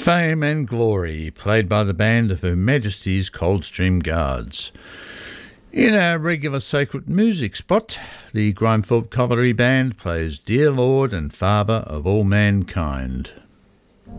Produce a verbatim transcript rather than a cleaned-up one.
Fame and Glory, played by the band of Her Majesty's Coldstream Guards. In our regular sacred music spot, the Grimethorpe Cavalry Band plays Dear Lord and Father of All Mankind.